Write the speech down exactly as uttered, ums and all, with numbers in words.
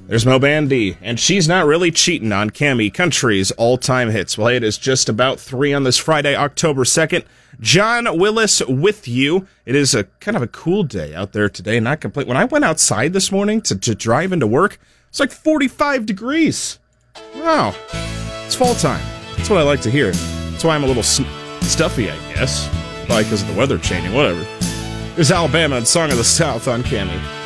There's Mo Bandy, and she's not really cheating on Cammy Country's all-time hits. Well, hey, it is just about three on this Friday, October second. John Willis with you. It is a kind of a cool day out there today, not complete. When I went outside this morning to, to drive into work, it's like forty-five degrees. Wow. It's fall time. That's what I like to hear. That's why I'm a little sn- stuffy, I guess. Probably because of the weather changing, whatever. There's Alabama and Song of the South on Cammy.